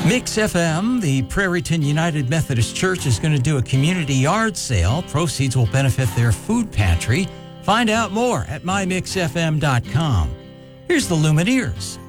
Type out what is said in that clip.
Mix FM, the Prairieton United Methodist Church, is going to do a community yard sale. Proceeds will benefit their food pantry. Find out more at mymixfm.com. Here's the Lumineers